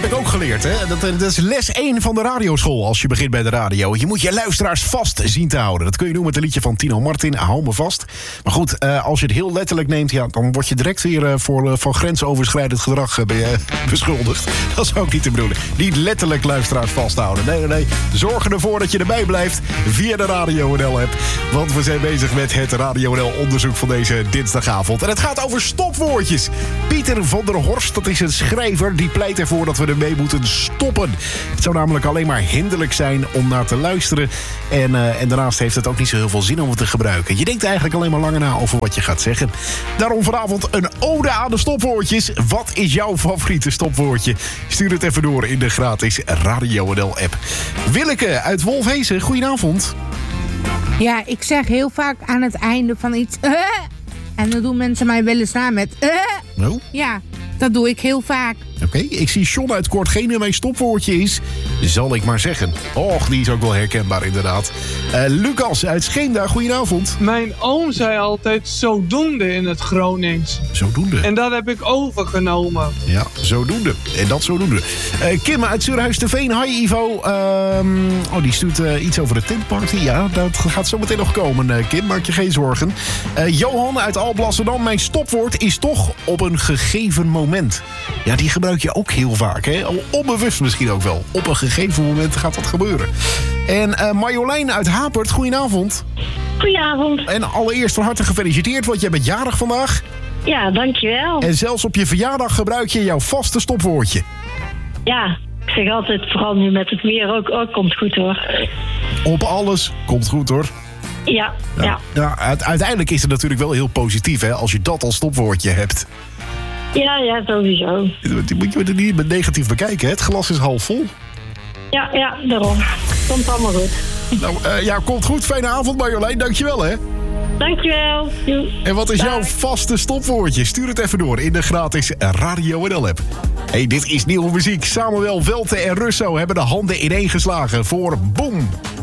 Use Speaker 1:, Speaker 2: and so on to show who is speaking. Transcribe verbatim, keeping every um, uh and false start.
Speaker 1: ik ook geleerd, hè? Dat, dat is les één van de radioschool als je begint bij de radio. Je moet je luisteraars vast zien te houden. Dat kun je doen met een liedje van Tino Martin, Hou me vast. Maar goed, uh, als je het heel letterlijk neemt, ja, dan word je direct weer uh, voor, uh, van grensoverschrijdend gedrag uh, ben je, uh, beschuldigd. Dat is ook niet de bedoeling. Niet letterlijk luisteraars vasthouden. Nee, nee, nee. Zorg ervoor dat je erbij blijft via de Radio N L-app. Want we zijn bezig met het Radio N L-onderzoek van deze dinsdagavond. En het gaat over stopwoordjes. Pieter van der Horst, dat is een schrijver, die pleit ervoor dat we ermee moeten stoppen. Het zou namelijk alleen maar hinderlijk zijn om naar te luisteren. En, uh, en daarnaast heeft het ook niet zo heel veel zin om het te gebruiken. Je denkt eigenlijk alleen maar langer na over wat je gaat zeggen. Daarom vanavond een ode aan de stopwoordjes. Wat is jouw favoriete stopwoordje? Stuur het even door in de gratis Radio N L-app. Willeke uit Wolfhezen, goedenavond.
Speaker 2: Ja, ik zeg heel vaak aan het einde van iets... Uh, en dan doen mensen mij wel eens na met... Uh,
Speaker 1: oh?
Speaker 2: Ja, dat doe ik heel vaak.
Speaker 1: Oké, okay, ik zie John uit Kortgene. Mijn stopwoordje is... Zal ik maar zeggen. Och, die is ook wel herkenbaar inderdaad. Uh, Lucas uit Scheemda, goedenavond.
Speaker 3: Mijn oom zei altijd zodoende in het Gronings.
Speaker 1: Zodoende?
Speaker 3: En dat heb ik overgenomen.
Speaker 1: Ja, zodoende. En dat zodoende. Uh, Kim uit Zuurhuis-Terveen. Hi Ivo. Um, oh, die stuurt uh, iets over de tentparty. Ja, dat gaat zo meteen nog komen, uh, Kim. Maak je geen zorgen. Uh, Johan uit Alblasserdam. Mijn stopwoord is toch op een gegeven moment. Ja, die gebruik je ook heel vaak, hè? Onbewust misschien ook wel. Op een gegeven moment gaat dat gebeuren. En uh, Marjolein uit Hapert, goedenavond.
Speaker 4: Goedenavond.
Speaker 1: En allereerst van harte gefeliciteerd, want jij bent jarig vandaag.
Speaker 4: Ja, dankjewel.
Speaker 1: En zelfs op je verjaardag gebruik je jouw vaste stopwoordje.
Speaker 4: Ja, ik zeg altijd, vooral nu met het weer ook, ook komt goed hoor.
Speaker 1: Op alles komt goed hoor.
Speaker 4: Ja, ja.
Speaker 1: ja. ja uiteindelijk is het natuurlijk wel heel positief, hè, als je dat als stopwoordje hebt.
Speaker 4: Ja, ja, sowieso.
Speaker 1: Die moet je er niet negatief bekijken, hè? Het glas is half vol.
Speaker 4: Ja, ja, daarom. Komt allemaal goed.
Speaker 1: Nou, uh, ja, komt goed. Fijne avond, Marjolein. Dankjewel, hè.
Speaker 4: Dankjewel. Doei.
Speaker 1: En wat is
Speaker 4: Bye.
Speaker 1: jouw vaste stopwoordje? Stuur het even door in de gratis Radio N L-app. Hey, dit is nieuwe muziek. Samuel Welte en Russo hebben de handen ineen geslagen voor Boom.